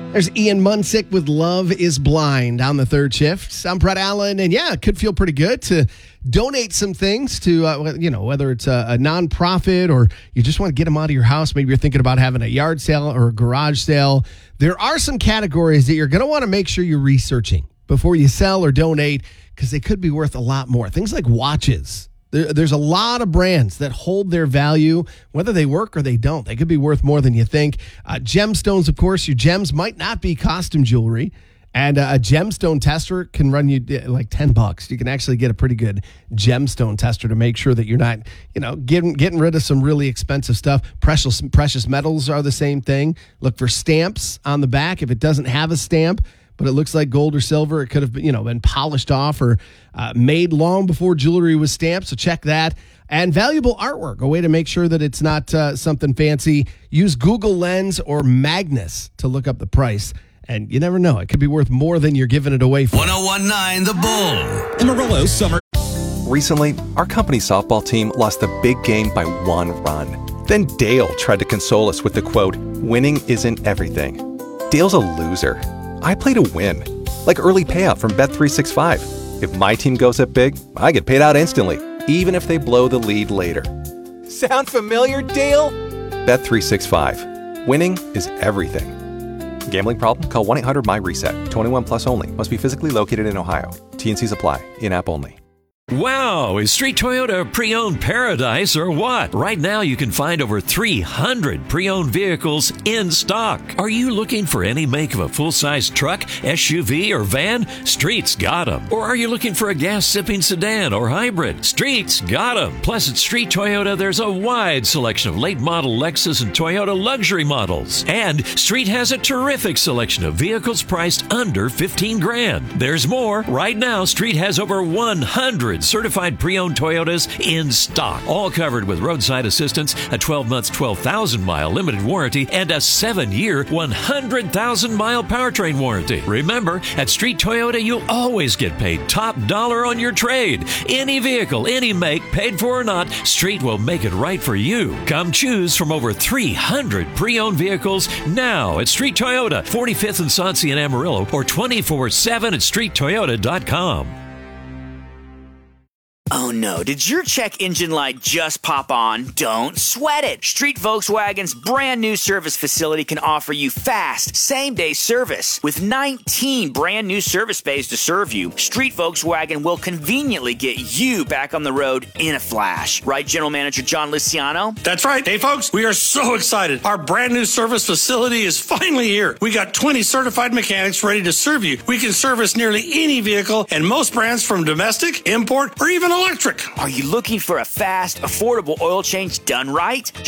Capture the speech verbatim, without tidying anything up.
There's Ian Munsick with Love is Blind on the third shift. I'm Brett Allen, and yeah, it could feel pretty good to donate some things to, uh, you know, whether it's a, a nonprofit or you just want to get them out of your house. Maybe you're thinking about having a yard sale or a garage sale. There are some categories that you're going to want to make sure you're researching before you sell or donate because they could be worth a lot more. Things like watches. There, there's a lot of brands that hold their value, whether they work or they don't. They could be worth more than you think. Uh, gemstones, of course, your gems might not be costume jewelry. And uh, a gemstone tester can run you uh, like ten bucks. You can actually get a pretty good gemstone tester to make sure that you're not, you know, getting getting rid of some really expensive stuff. Precious precious metals are the same thing. Look for stamps on the back. If it doesn't have a stamp, but it looks like gold or silver, it could have been, you know, been polished off or uh, made long before jewelry was stamped. So check that. And valuable artwork, a way to make sure that it's not uh, something fancy. Use Google Lens or Magnus to look up the price. And you never know. It could be worth more than you're giving it away for. one oh one point nine The Bull. Amarillo Summer. Recently, our company softball team lost the big game by one run. Then Dale tried to console us with the quote, "Winning isn't everything." Dale's a loser. I play to win. Like early payout from Bet three sixty-five. If my team goes up big, I get paid out instantly, even if they blow the lead later. Sound familiar, Dale? Bet three sixty-five. Winning is everything. Gambling problem? Call one eight hundred M Y reset. twenty-one plus only. Must be physically located in Ohio. T and Cs apply. In-app only. Wow, is Street Toyota pre-owned paradise or what? Right now you can find over three hundred pre-owned vehicles in stock. Are you looking for any make of a full-size truck, S U V, or van? Street's got them. Or are you looking for a gas-sipping sedan or hybrid? Street's got them. Plus at Street Toyota there's a wide selection of late-model Lexus and Toyota luxury models. And Street has a terrific selection of vehicles priced under fifteen grand. There's more. Right now Street has over one hundred certified pre-owned Toyotas in stock, all covered with roadside assistance, a twelve month, twelve thousand mile limited warranty, and a seven year, one hundred thousand mile powertrain warranty. Remember, at Street Toyota, you'll always get paid top dollar on your trade. Any vehicle, any make, paid for or not, Street will make it right for you. Come choose from over three hundred pre-owned vehicles now at Street Toyota, forty-fifth and Sauncey in Amarillo, or twenty-four seven at street toyota dot com. Oh no, did your check engine light just pop on? Don't sweat it. Street Volkswagen's brand new service facility can offer you fast, same-day service. With nineteen brand new service bays to serve you, Street Volkswagen will conveniently get you back on the road in a flash. Right, General Manager John Luciano? That's right. Hey, folks, we are so excited. Our brand new service facility is finally here. We got twenty certified mechanics ready to serve you. We can service nearly any vehicle and most brands from domestic, import, or even electric. Are you looking for a fast, affordable oil change done right?